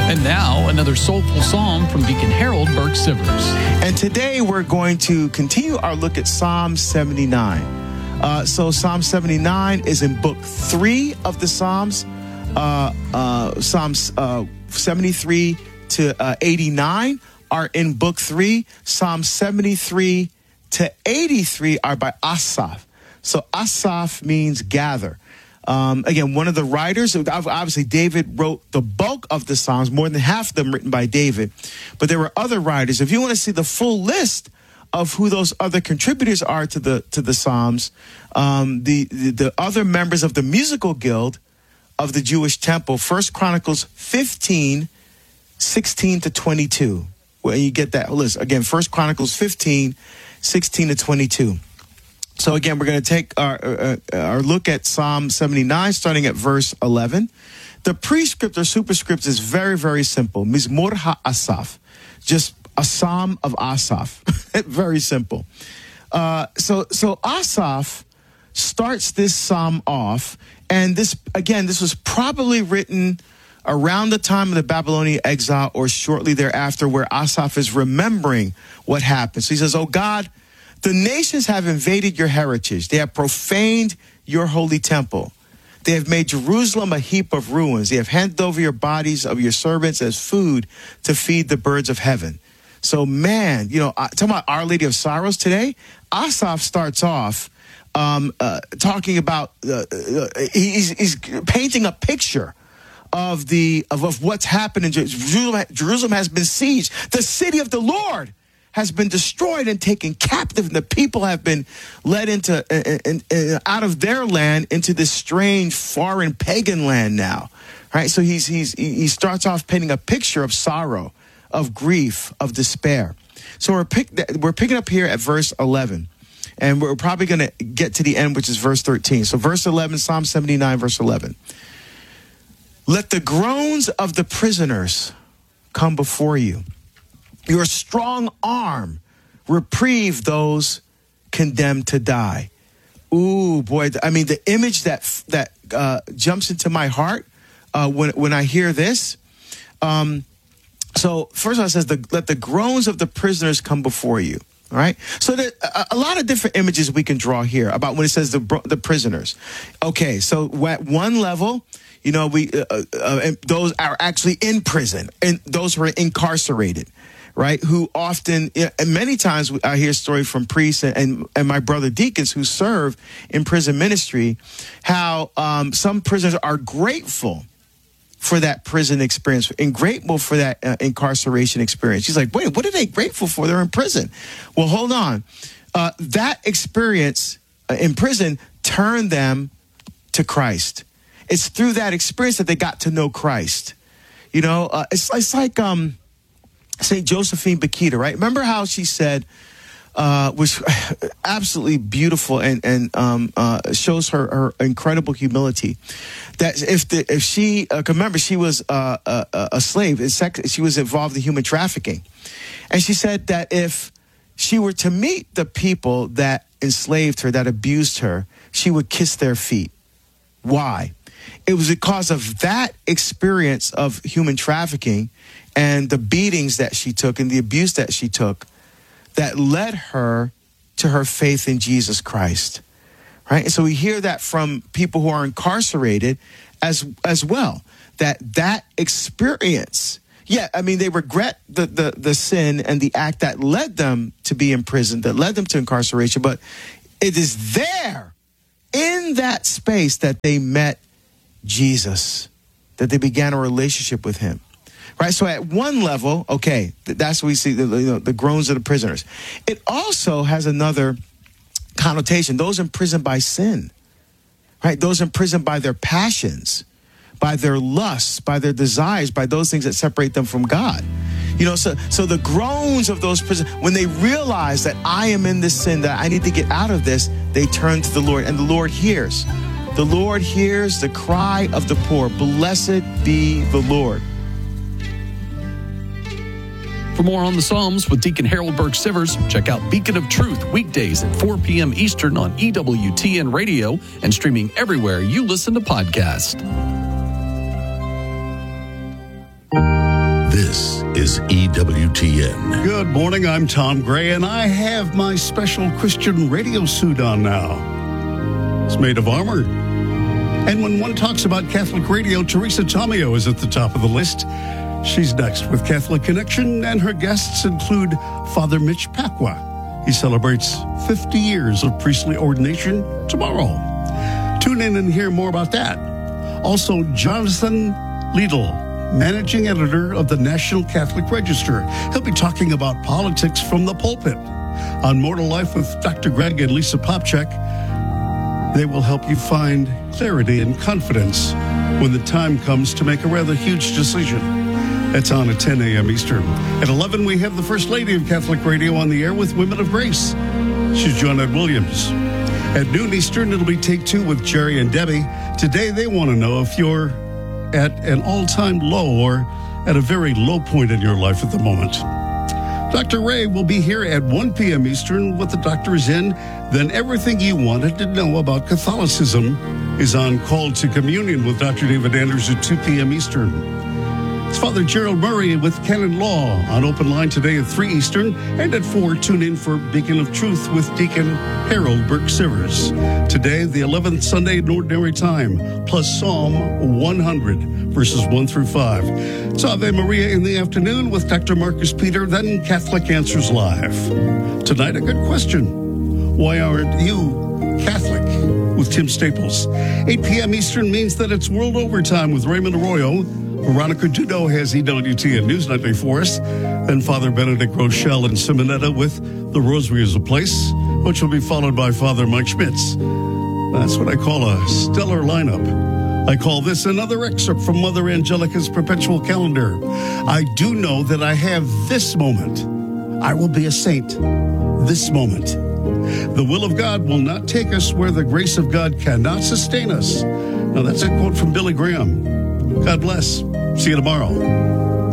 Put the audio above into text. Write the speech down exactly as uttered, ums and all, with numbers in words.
And now, another soulful psalm from Deacon Harold Burke Sivers. And today we're going to continue our look at Psalm seventy-nine. Uh, so Psalm seventy-nine is in book three of the Psalms. Uh, uh, Psalms uh, seventy-three to uh, eighty-nine are in book three. Psalm seventy-three to eighty-three are by Asaph. So Asaph means gather. Um, again, one of the writers, obviously David wrote the bulk of the Psalms, more than half of them written by David. But there were other writers. If you want to see the full list of who those other contributors are to the to the Psalms, um, the, the the other members of the musical guild of the Jewish temple, First Chronicles fifteen, sixteen to twenty-two. Where you get that list. Again, First Chronicles fifteen, sixteen to twenty-two. So again, we're going to take our, uh, our look at Psalm seventy-nine, starting at verse eleven. The prescript or superscript is very, very simple. Mizmor ha-Asaph, just a psalm of Asaph. Very simple. Uh, so, so Asaph starts this psalm off, and this, again, this was probably written around the time of the Babylonian exile or shortly thereafter, where Asaph is remembering what happened. So he says, "Oh God, the nations have invaded your heritage. They have profaned your holy temple. They have made Jerusalem a heap of ruins. They have handed over your bodies of your servants as food to feed the birds of heaven." So, man, you know, talking about Our Lady of Sorrows today, Asaph starts off um, uh, talking about, uh, uh, he's, he's painting a picture of the of, of what's happened in Jerusalem. Jerusalem has been sieged. The city of the Lord has been destroyed and taken captive, and the people have been led into in, in, out of their land into this strange foreign pagan land now, right? So he's he's he starts off painting a picture of sorrow, of grief, of despair. So we're pick, we're picking up here at verse eleven, and we're probably going to get to the end, which is verse thirteen. So verse eleven, Psalm seventy-nine, verse eleven. "Let the groans of the prisoners come before you. Your strong arm reprieve those condemned to die." Ooh, boy. I mean, the image that that uh, jumps into my heart uh, when, when I hear this. Um, so first of all, it says, the, let the groans of the prisoners come before you. All right. So there a, a lot of different images we can draw here about when it says the the prisoners. Okay. So at one level, you know, we uh, uh, and those are actually in prison, and those who are incarcerated. Right, who often, and many times I hear stories from priests and, and, and my brother deacons who serve in prison ministry, how um, some prisoners are grateful for that prison experience and grateful for that uh, incarceration experience. She's like, wait, what are they grateful for? They're in prison. Well, hold on. Uh, that experience uh, in prison turned them to Christ. It's through that experience that they got to know Christ. You know, uh, it's, it's like... um. Saint Josephine Bakhita, right? Remember how she said, uh, was absolutely beautiful and and um, uh, shows her, her incredible humility. That if the if she uh, remember, she was uh, a, a slave. She was involved in human trafficking, and she said that if she were to meet the people that enslaved her, that abused her, she would kiss their feet. Why? It was because of that experience of human trafficking and the beatings that she took and the abuse that she took that led her to her faith in Jesus Christ, right? And so we hear that from people who are incarcerated as as well, that that experience, yeah, I mean, they regret the, the, the sin and the act that led them to be in prison, that led them to incarceration, but it is there in that space that they met Jesus, that they began a relationship with him. Right, so at one level, okay, that's what we see, the, you know, the groans of the prisoners. It also has another connotation, those imprisoned by sin, right? Those imprisoned by their passions, by their lusts, by their desires, by those things that separate them from God. You know, so so the groans of those prisoners, when they realize that I am in this sin, that I need to get out of this, they turn to the Lord, and the Lord hears. The Lord hears the cry of the poor. Blessed be the Lord. For more on the Psalms with Deacon Harold Burke Sivers, check out Beacon of Truth weekdays at four p.m. Eastern on E W T N Radio and streaming everywhere you listen to podcasts. is E W T N. Good morning, I'm Tom Gray, and I have my special Christian radio suit on now. It's made of armor. And when one talks about Catholic radio, Teresa Tomeo is at the top of the list. She's next with Catholic Connection, and her guests include Father Mitch Pacwa. He celebrates fifty years of priestly ordination tomorrow. Tune in and hear more about that. Also, Jonathan Liedl, managing editor of the National Catholic Register. He'll be talking about politics from the pulpit. On Mortal Life with Doctor Greg and Lisa Popchak, they will help you find clarity and confidence when the time comes to make a rather huge decision. That's on at ten a.m. Eastern. At eleven, we have the First Lady of Catholic Radio on the air with Women of Grace. She's Joanette Williams. At noon Eastern, it'll be Take Two with Jerry and Debbie. Today, they want to know if you're at an all-time low or at a very low point in your life at the moment. Doctor Ray will be here at one p.m. Eastern. What the doctor is in, then everything you wanted to know about Catholicism is on Call to Communion with Doctor David Anders at two p.m. Eastern. It's Father Gerald Murray with Canon Law on Open Line today at three Eastern, and at four, tune in for Beacon of Truth with Deacon Harold Burke-Sivers. Today, the eleventh Sunday in Ordinary Time, plus Psalm one hundred, verses one through five. It's Ave Maria in the afternoon with Doctor Marcus Peter, then Catholic Answers Live. Tonight, a good question. Why aren't you Catholic? With Tim Staples. eight p.m. Eastern means that it's World Overtime with Raymond Arroyo. Veronica Dudo has E W T N News Nightly for us. Then Father Benedict Rochelle and Simonetta with The Rosary is a Place, which will be followed by Father Mike Schmitz. That's what I call a stellar lineup. I call this another excerpt from Mother Angelica's perpetual calendar. I do know that I have this moment. I will be a saint. This moment. The will of God will not take us where the grace of God cannot sustain us. Now, that's a quote from Billy Graham. God bless. See you tomorrow.